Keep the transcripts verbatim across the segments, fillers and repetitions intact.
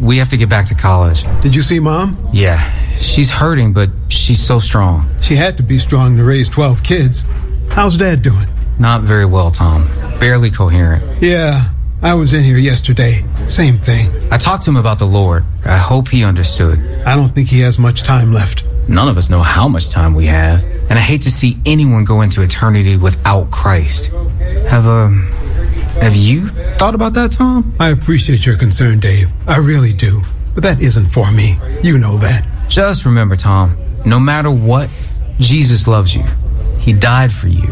we have to get back to college. Did you see Mom? Yeah, she's hurting, but she's so strong. She had to be strong to raise twelve kids. How's Dad doing? Not very well, Tom. Barely coherent. Yeah, I was in here yesterday. Same thing. I talked to him about the Lord. I hope he understood. I don't think he has much time left. None of us know how much time we have, and I hate to see anyone go into eternity without Christ. Have, uh, have you thought about that, Tom? I appreciate your concern, Dave. I really do. But that isn't for me. You know that. Just remember, Tom, no matter what, Jesus loves you. He died for you.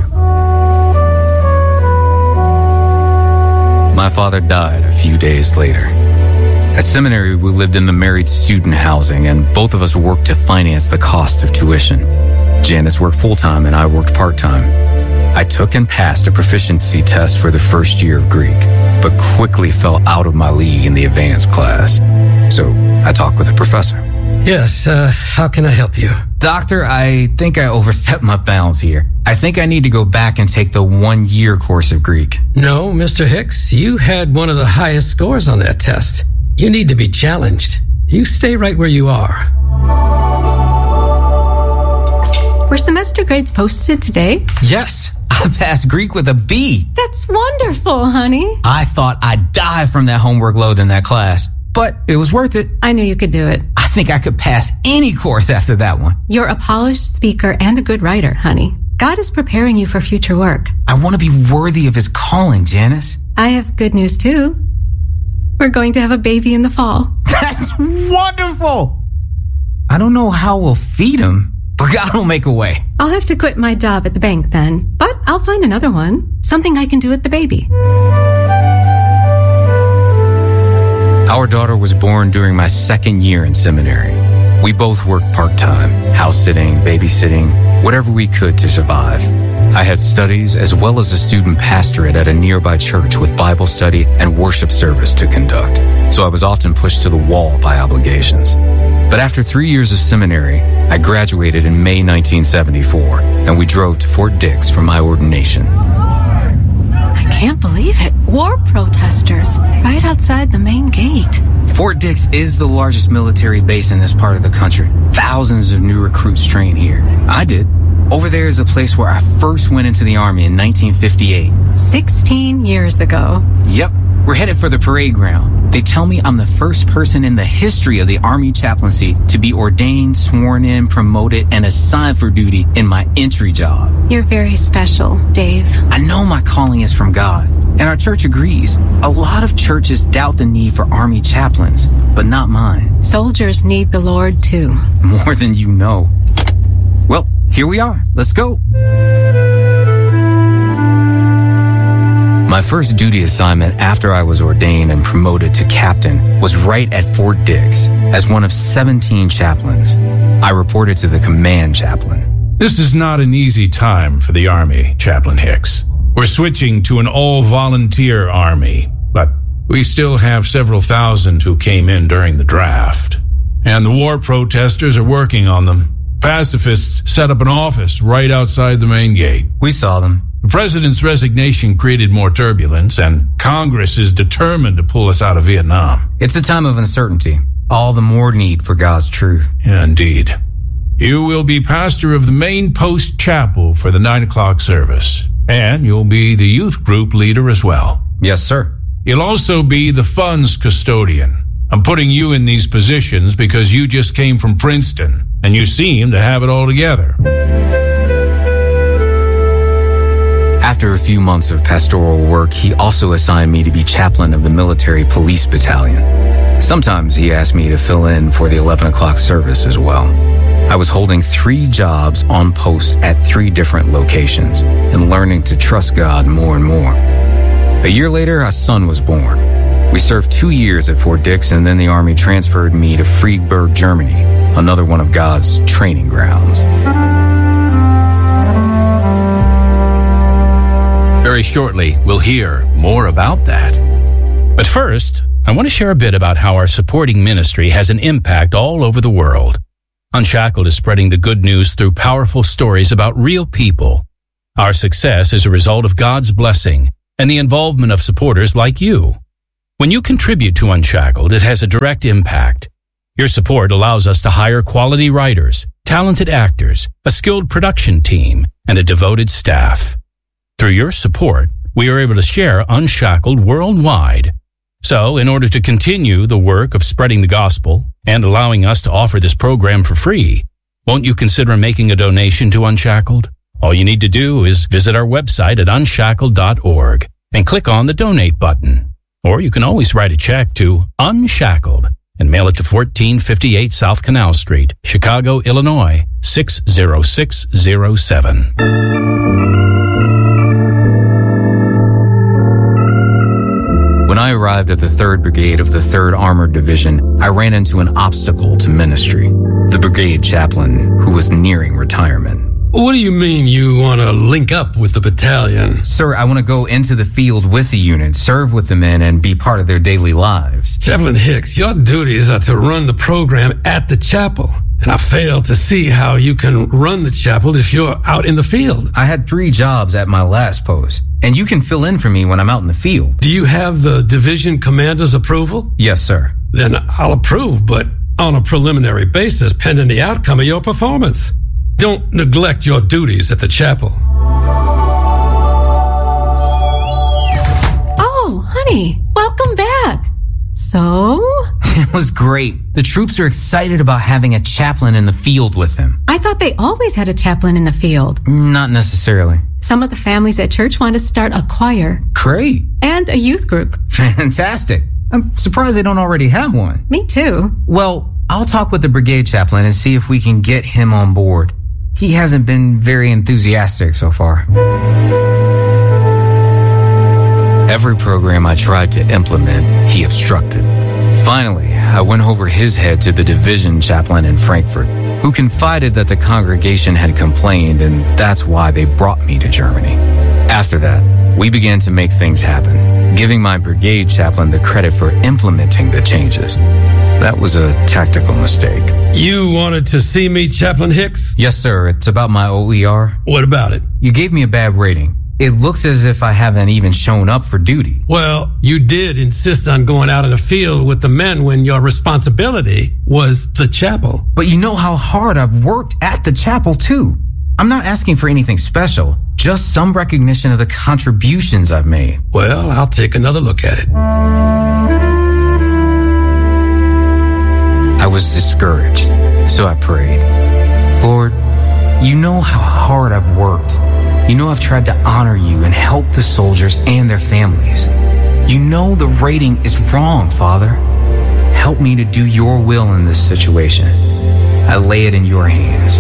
My father died a few days later. At seminary, we lived in the married student housing, and both of us worked to finance the cost of tuition. Janice worked full-time, and I worked part-time. I took and passed a proficiency test for the first year of Greek, but quickly fell out of my league in the advanced class. So I talked with the professor. Yes, uh, how can I help you? Doctor, I think I overstepped my bounds here. I think I need to go back and take the one-year course of Greek. No, Mister Hicks, you had one of the highest scores on that test. You need to be challenged. You stay right where you are. Were semester grades posted today? Yes, I passed Greek with a B. That's wonderful, honey. I thought I'd die from that homework load in that class, but it was worth it. I knew you could do it. I think I could pass any course after that one. You're a polished speaker and a good writer, honey. God is preparing you for future work. I want to be worthy of his calling, Janice. I have good news, too. We're going to have a baby in the fall. That's wonderful! I don't know how we'll feed him, but God will make a way. I'll have to quit my job at the bank then, but I'll find another one. Something I can do with the baby. Our daughter was born during my second year in seminary. We both worked part-time, house-sitting, babysitting, whatever we could to survive. I had studies as well as a student pastorate at a nearby church with Bible study and worship service to conduct, so I was often pushed to the wall by obligations. But after three years of seminary, I graduated in May nineteen seventy-four, and we drove to Fort Dix for my ordination. I can't believe it. War protesters right outside the main gate. Fort Dix is the largest military base in this part of the country. Thousands of new recruits train here. I did. Over there is a place where I first went into the Army in nineteen fifty-eight. Sixteen years ago. Yep. We're headed for the parade ground. They tell me I'm the first person in the history of the Army chaplaincy to be ordained, sworn in, promoted, and assigned for duty in my entry job. You're very special, Dave. I know my calling is from God, and our church agrees. A lot of churches doubt the need for Army chaplains, but not mine. Soldiers need the Lord, too. More than you know. Well, here we are. Let's go. My first duty assignment after I was ordained and promoted to captain was right at Fort Dix as one of seventeen chaplains. I reported to the command chaplain. This is not an easy time for the Army, Chaplain Hicks. We're switching to an all-volunteer Army, but we still have several thousand who came in during the draft. And the war protesters are working on them. Pacifists set up an office right outside the main gate. We saw them. The president's resignation created more turbulence, and Congress is determined to pull us out of Vietnam. It's a time of uncertainty. All the more need for God's truth. Yeah, indeed. You will be pastor of the main post chapel for the nine o'clock service, and you'll be the youth group leader as well. Yes, sir. You'll also be the funds custodian. I'm putting you in these positions because you just came from Princeton, and you seem to have it all together. After a few months of pastoral work, he also assigned me to be chaplain of the military police battalion. Sometimes he asked me to fill in for the eleven o'clock service as well. I was holding three jobs on post at three different locations and learning to trust God more and more. A year later, our son was born. We served two years at Fort Dix, and then the Army transferred me to Friedberg, Germany, another one of God's training grounds. Very shortly, we'll hear more about that. But first, I want to share a bit about how our supporting ministry has an impact all over the world. Unshackled is spreading the good news through powerful stories about real people. Our success is a result of God's blessing and the involvement of supporters like you. When you contribute to Unshackled, it has a direct impact. Your support allows us to hire quality writers, talented actors, a skilled production team, and a devoted staff. Through your support, we are able to share Unshackled worldwide. So, in order to continue the work of spreading the gospel and allowing us to offer this program for free, won't you consider making a donation to Unshackled? All you need to do is visit our website at unshackled dot org and click on the donate button. Or you can always write a check to Unshackled and mail it to fourteen fifty-eight South Canal Street, Chicago, Illinois, six zero six zero seven. When I arrived at the third Brigade of the third Armored Division, I ran into an obstacle to ministry. The brigade chaplain, who was nearing retirement. What do you mean you want to link up with the battalion? Sir, I want to go into the field with the unit, serve with the men, and be part of their daily lives. Chaplain Hicks, your duties are to run the program at the chapel. And I fail to see how you can run the chapel if you're out in the field. I had three jobs at my last post, and you can fill in for me when I'm out in the field. Do you have the division commander's approval? Yes, sir. Then I'll approve, but on a preliminary basis, pending the outcome of your performance. Don't neglect your duties at the chapel. Oh, honey, welcome back. So? It was great. The troops are excited about having a chaplain in the field with them. I thought they always had a chaplain in the field. Not necessarily. Some of the families at church want to start a choir. Great. And a youth group. Fantastic. I'm surprised they don't already have one. Me too. Well, I'll talk with the brigade chaplain and see if we can get him on board. He hasn't been very enthusiastic so far. Every program I tried to implement, he obstructed. Finally, I went over his head to the division chaplain in Frankfurt, who confided that the congregation had complained and that's why they brought me to Germany. After that, we began to make things happen, giving my brigade chaplain the credit for implementing the changes. That was a tactical mistake. You wanted to see me, Chaplain Hicks? Yes, sir. It's about my O E R. What about it? You gave me a bad rating. It looks as if I haven't even shown up for duty. Well, you did insist on going out in the field with the men when your responsibility was the chapel. But you know how hard I've worked at the chapel, too. I'm not asking for anything special, just some recognition of the contributions I've made. Well, I'll take another look at it. I was discouraged, so I prayed. Lord, you know how hard I've worked. You know I've tried to honor you and help the soldiers and their families. You know the rating is wrong, Father. Help me to do your will in this situation. I lay it in your hands.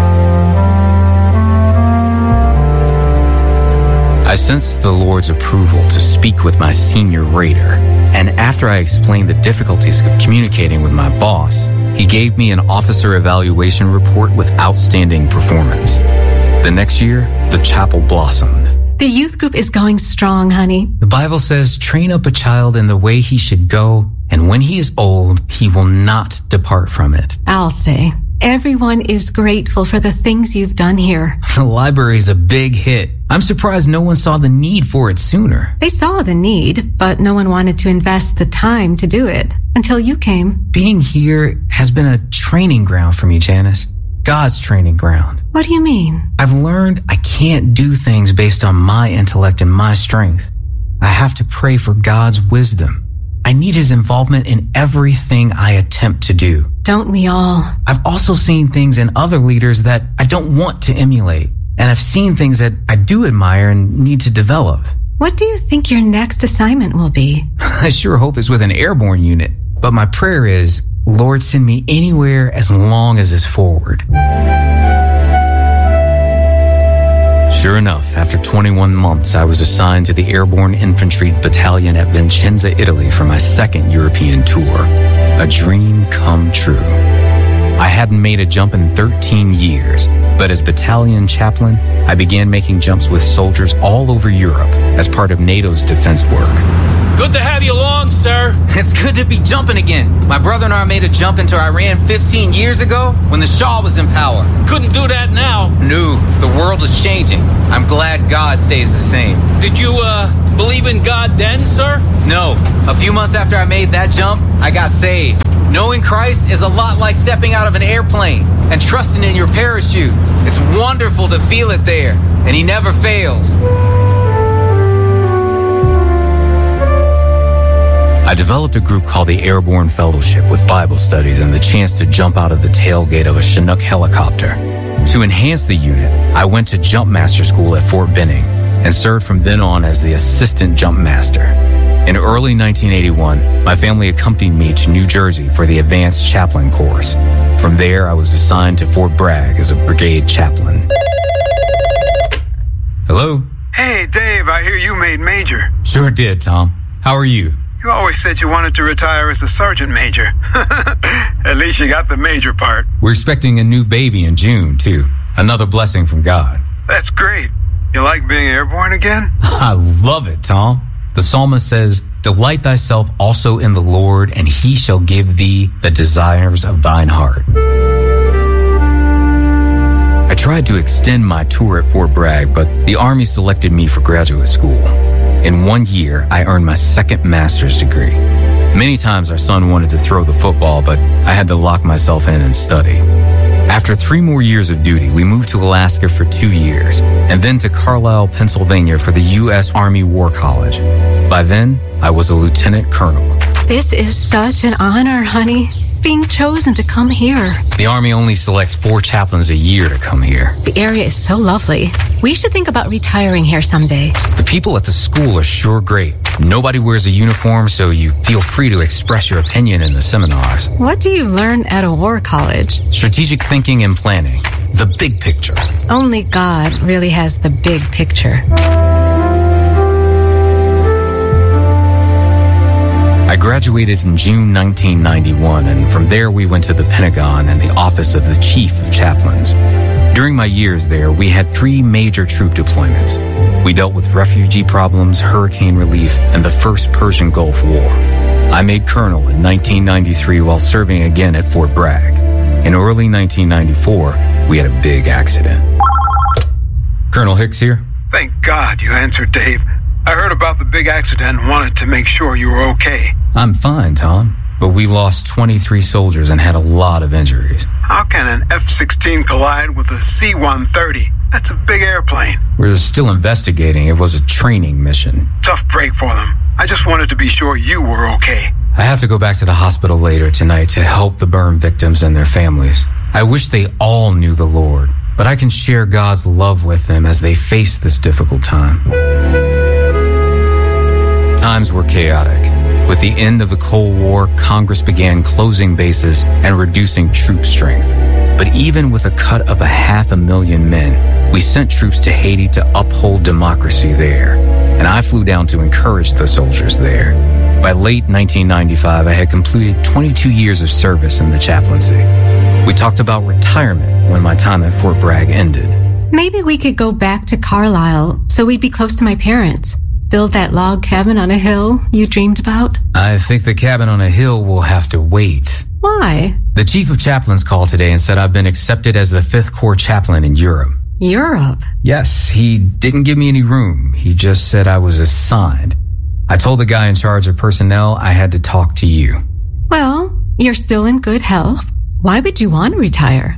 I sensed the Lord's approval to speak with my senior raider, and after I explained the difficulties of communicating with my boss, he gave me an officer evaluation report with outstanding performance. The next year, the chapel blossomed. The youth group is going strong, honey. The Bible says, train up a child in the way he should go, and when he is old, he will not depart from it. I'll say. Everyone is grateful for the things you've done here. The library is a big hit. I'm surprised no one saw the need for it sooner. They saw the need, but no one wanted to invest the time to do it until you came. Being here has been a training ground for me, Janice. God's training ground. What do you mean? I've learned I can't do things based on my intellect and my strength. I have to pray for God's wisdom. I need his involvement in everything I attempt to do. Don't we all? I've also seen things in other leaders that I don't want to emulate. And I've seen things that I do admire and need to develop. What do you think your next assignment will be? I sure hope it's with an airborne unit. But my prayer is, Lord, send me anywhere as long as it's forward. Sure enough, after twenty-one months, I was assigned to the Airborne Infantry Battalion at Vicenza, Italy for my second European tour. A dream come true. I hadn't made a jump in thirteen years, but as battalion chaplain, I began making jumps with soldiers all over Europe as part of NATO's defense work. Good to have you along, sir. It's good to be jumping again. My brother and I made a jump into Iran fifteen years ago when the Shah was in power. Couldn't do that now. No, the world is changing. I'm glad God stays the same. Did you, uh, believe in God then, sir? No. A few months after I made that jump, I got saved. Knowing Christ is a lot like stepping out of an airplane and trusting in your parachute. It's wonderful to feel it there, and He never fails. I developed a group called the Airborne Fellowship with Bible studies and the chance to jump out of the tailgate of a Chinook helicopter. To enhance the unit, I went to Jump Master School at Fort Benning and served from then on as the Assistant Jump Master. In early nineteen eighty-one, my family accompanied me to New Jersey for the Advanced Chaplain course. From there, I was assigned to Fort Bragg as a brigade chaplain. Hello? Hey, Dave, I hear you made Major. Sure did, Tom. How are you? You always said you wanted to retire as a sergeant major. At least you got the major part. We're expecting a new baby in June, too. Another blessing from God. That's great. You like being airborne again? I love it, Tom. The psalmist says, "Delight thyself also in the Lord, and He shall give thee the desires of thine heart." I tried to extend my tour at Fort Bragg, but the Army selected me for graduate school. In one year, I earned my second master's degree. Many times our son wanted to throw the football, but I had to lock myself in and study. After three more years of duty, we moved to Alaska for two years, and then to Carlisle, Pennsylvania for the U S Army War College. By then, I was a lieutenant colonel. This is such an honor, honey. Being chosen to come here. The Army only selects four chaplains a year to come here. The area is so lovely. We should think about retiring here someday. The people at the school are sure great. Nobody wears a uniform, so you feel free to express your opinion in the seminars. What do you learn at a war college? Strategic thinking and planning. The big picture. Only God really has the big picture. I graduated in June nineteen ninety-one, and from there we went to the Pentagon and the Office of the Chief of Chaplains. During my years there, we had three major troop deployments. We dealt with refugee problems, hurricane relief, and the first Persian Gulf War. I made colonel in nineteen ninety-three while serving again at Fort Bragg. In early nineteen ninety-four, we had a big accident. Colonel Hicks here. Thank God you answered, Dave. I heard about the big accident and wanted to make sure you were okay. I'm fine, Tom, but we lost twenty-three soldiers and had a lot of injuries. How can an F sixteen collide with a C one thirty? That's a big airplane. We're still investigating. It was a training mission. Tough break for them. I just wanted to be sure you were okay. I have to go back to the hospital later tonight to help the burn victims and their families. I wish they all knew the Lord, but I can share God's love with them as they face this difficult time. Times were chaotic. With the end of the Cold War, Congress began closing bases and reducing troop strength. But even with a cut of a half a million men, we sent troops to Haiti to uphold democracy there. And I flew down to encourage the soldiers there. By late nineteen ninety-five, I had completed twenty-two years of service in the chaplaincy. We talked about retirement when my time at Fort Bragg ended. Maybe we could go back to Carlisle so we'd be close to my parents. Build that log cabin on a hill you dreamed about? I think the cabin on a hill will have to wait. Why? The chief of chaplains called today and said I've been accepted as the fifth Corps chaplain in Europe. Europe? Yes, he didn't give me any room. He just said I was assigned. I told the guy in charge of personnel I had to talk to you. Well, you're still in good health. Why would you want to retire?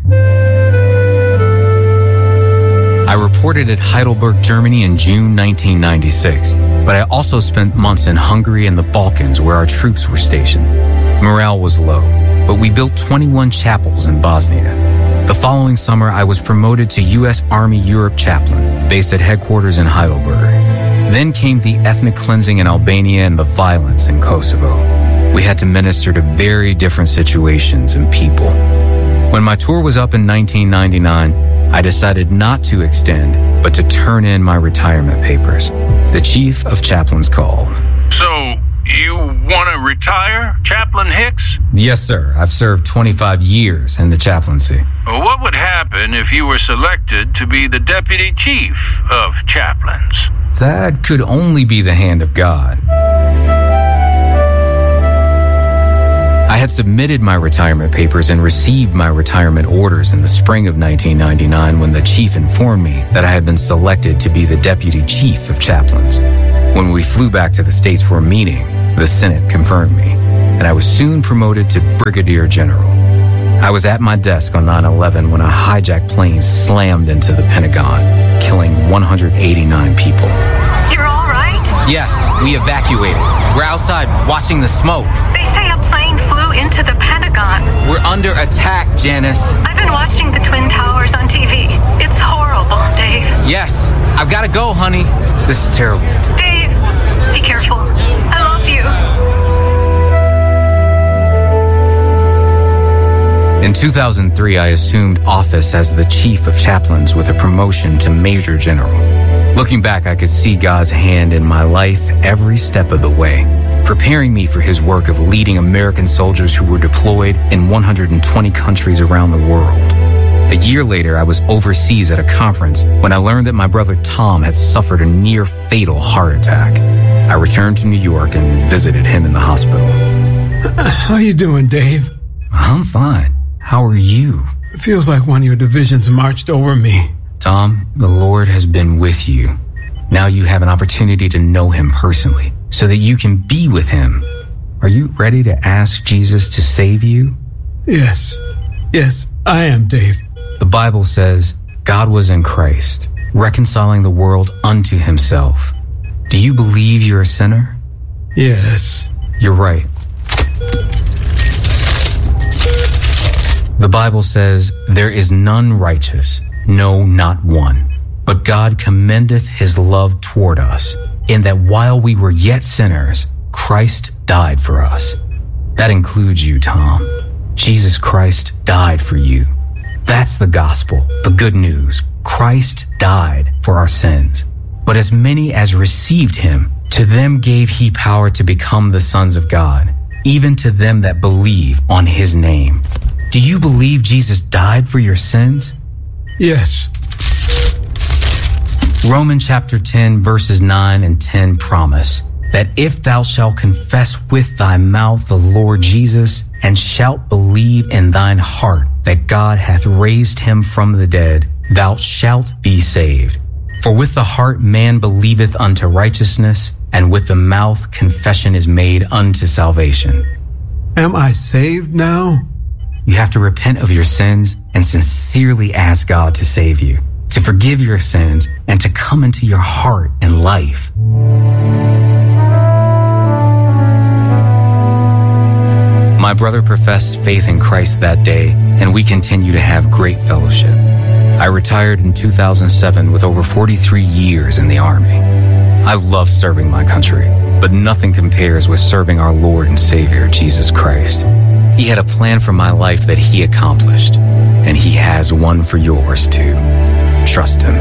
I reported at Heidelberg, Germany in June nineteen ninety-six, but I also spent months in Hungary and the Balkans where our troops were stationed. Morale was low, but we built twenty-one chapels in Bosnia. The following summer, I was promoted to U S Army Europe chaplain, based at headquarters in Heidelberg. Then came the ethnic cleansing in Albania and the violence in Kosovo. We had to minister to very different situations and people. When my tour was up in nineteen ninety-nine, I decided not to extend, but to turn in my retirement papers. The chief of chaplains called. So, you want to retire, Chaplain Hicks? Yes, sir. I've served twenty-five years in the chaplaincy. Well, what would happen if you were selected to be the deputy chief of chaplains? That could only be the hand of God. I had submitted my retirement papers and received my retirement orders in the spring of nineteen ninety-nine when the chief informed me that I had been selected to be the deputy chief of chaplains. When we flew back to the States for a meeting, the Senate confirmed me, and I was soon promoted to brigadier general. I was at my desk on nine eleven when a hijacked plane slammed into the Pentagon, killing one hundred eighty-nine people. You're all right? Yes, we evacuated. We're outside watching the smoke. They say a plane flew into the Pentagon. We're under attack, Janice. I've been watching the Twin Towers on T V. It's horrible, Dave. Yes, I've got to go, honey. This is terrible. Dave, be careful. I love you. In two thousand three, I assumed office as the chief of chaplains with a promotion to major general. Looking back, I could see God's hand in my life every step of the way, preparing me for his work of leading American soldiers who were deployed in one hundred twenty countries around the world. A year later, I was overseas at a conference when I learned that my brother Tom had suffered a near-fatal heart attack. I returned to New York and visited him in the hospital. How you doing, Dave? I'm fine. How are you? It feels like one of your divisions marched over me. Tom, the Lord has been with you. Now you have an opportunity to know him personally so that you can be with him. Are you ready to ask Jesus to save you? Yes. Yes, I am, Dave. The Bible says God was in Christ, reconciling the world unto himself. Do you believe you're a sinner? Yes. You're right. The Bible says, there is none righteous, no, not one. But God commendeth his love toward us, in that while we were yet sinners, Christ died for us. That includes you, Tom. Jesus Christ died for you. That's the gospel, the good news. Christ died for our sins. But as many as received him, to them gave he power to become the sons of God, even to them that believe on his name. Do you believe Jesus died for your sins? Yes. Romans chapter ten, verses nine and ten promise that if thou shalt confess with thy mouth the Lord Jesus, and shalt believe in thine heart that God hath raised him from the dead, thou shalt be saved. For with the heart man believeth unto righteousness, and with the mouth confession is made unto salvation. Am I saved now? You have to repent of your sins and sincerely ask God to save you, to forgive your sins, and to come into your heart and life. My brother professed faith in Christ that day, and we continue to have great fellowship. I retired in two thousand seven with over forty-three years in the Army. I love serving my country, but nothing compares with serving our Lord and Savior, Jesus Christ. He had a plan for my life that he accomplished, and he has one for yours too. Trust him.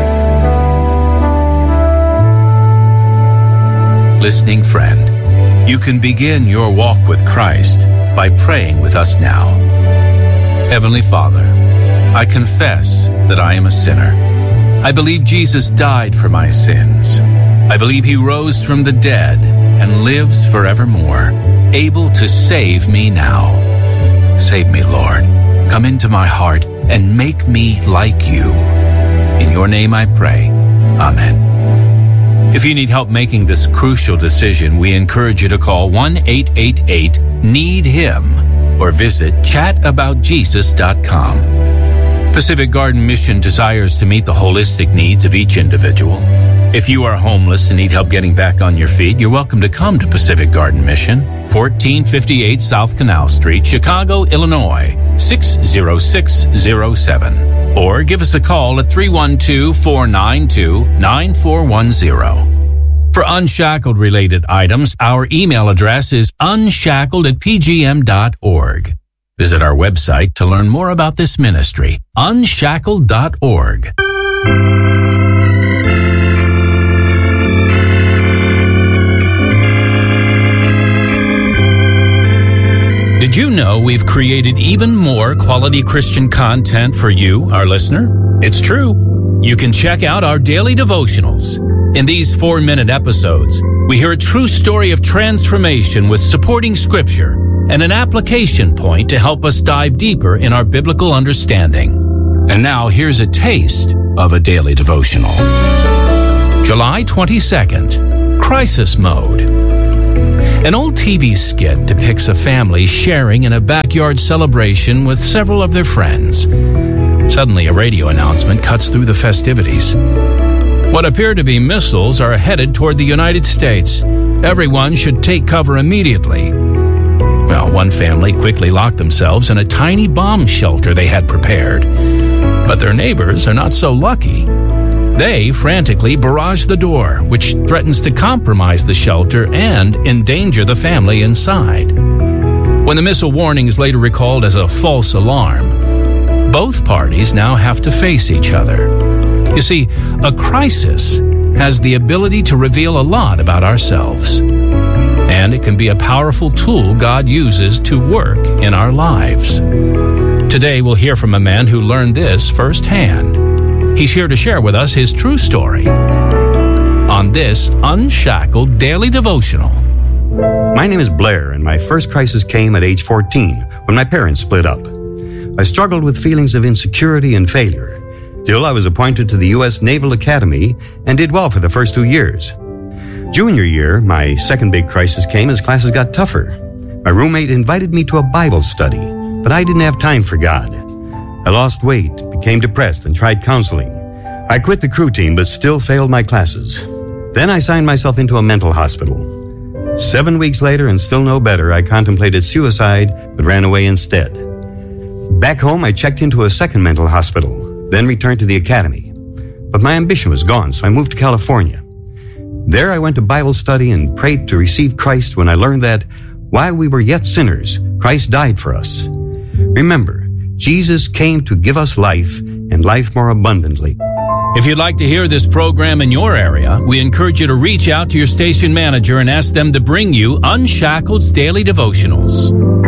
Listening friend, you can begin your walk with Christ by praying with us now. Heavenly Father, I confess that I am a sinner. I believe Jesus died for my sins. I believe he rose from the dead and lives forevermore, able to save me now. Save me, Lord. Come into my heart and make me like you. In your name I pray. Amen. If you need help making this crucial decision, we encourage you to call one eight eight eight, need him or visit chat about jesus dot com. Pacific Garden Mission desires to meet the holistic needs of each individual. If you are homeless and need help getting back on your feet, you're welcome to come to Pacific Garden Mission, fourteen fifty-eight South Canal Street, Chicago, Illinois, six zero six zero seven. Or give us a call at three one two, four nine two, nine four one zero. For Unshackled related items, our email address is unshackled at p g m dot org. Visit our website to learn more about this ministry, unshackled dot org. Did you know we've created even more quality Christian content for you, our listener? It's true. You can check out our daily devotionals. In these four-minute episodes, we hear a true story of transformation with supporting scripture, and an application point to help us dive deeper in our biblical understanding. And now here's a taste of a daily devotional. July twenty-second, Crisis Mode. An old T V skit depicts a family sharing in a backyard celebration with several of their friends. Suddenly, a radio announcement cuts through the festivities. What appear to be missiles are headed toward the United States. Everyone should take cover immediately. Well, one family quickly locked themselves in a tiny bomb shelter they had prepared. But their neighbors are not so lucky. They frantically barrage the door, which threatens to compromise the shelter and endanger the family inside. When the missile warning is later recalled as a false alarm, both parties now have to face each other. You see, a crisis has the ability to reveal a lot about ourselves. And it can be a powerful tool God uses to work in our lives. Today we'll hear from a man who learned this firsthand. He's here to share with us his true story on this Unshackled Daily Devotional. My name is Blair, and my first crisis came at age fourteen when my parents split up. I struggled with feelings of insecurity and failure. Still, I was appointed to the U S Naval Academy and did well for the first two years. Junior year, my second big crisis came as classes got tougher. My roommate invited me to a Bible study, but I didn't have time for God. I lost weight, became depressed, and tried counseling. I quit the crew team, but still failed my classes. Then I signed myself into a mental hospital. Seven weeks later, and still no better, I contemplated suicide, but ran away instead. Back home, I checked into a second mental hospital, then returned to the academy. But my ambition was gone, so I moved to California. There I went to Bible study and prayed to receive Christ when I learned that while we were yet sinners, Christ died for us. Remember, Jesus came to give us life and life more abundantly. If you'd like to hear this program in your area, we encourage you to reach out to your station manager and ask them to bring you Unshackled's Daily Devotionals.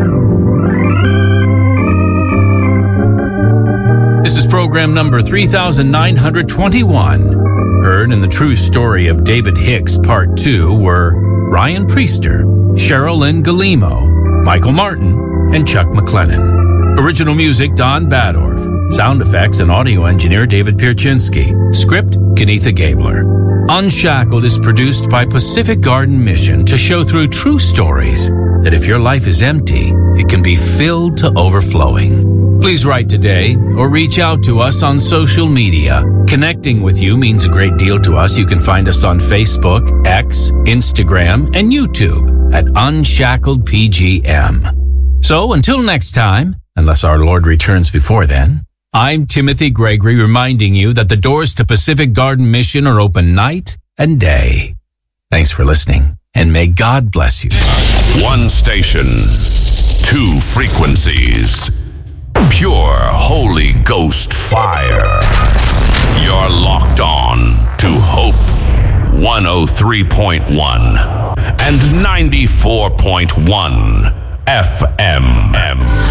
This is program number three thousand nine hundred twenty-one. Heard in the true story of David Hicks, Part two, were Ryan Priester, Cheryl Lynn Galimo, Michael Martin, and Chuck McLennan. Original music, Don Badorf. Sound effects and audio engineer, David Pierczynski. Script, Kenitha Gabler. Unshackled is produced by Pacific Garden Mission to show through true stories that if your life is empty, it can be filled to overflowing. Please write today or reach out to us on social media. Connecting with you means a great deal to us. You can find us on Facebook, X, Instagram, and YouTube at Unshackled P G M. So until next time, unless our Lord returns before then, I'm Timothy Gregory reminding you that the doors to Pacific Garden Mission are open night and day. Thanks for listening, and may God bless you. One station, two frequencies. Pure Holy Ghost fire. You're locked on to Hope one oh three point one and ninety-four point one F M.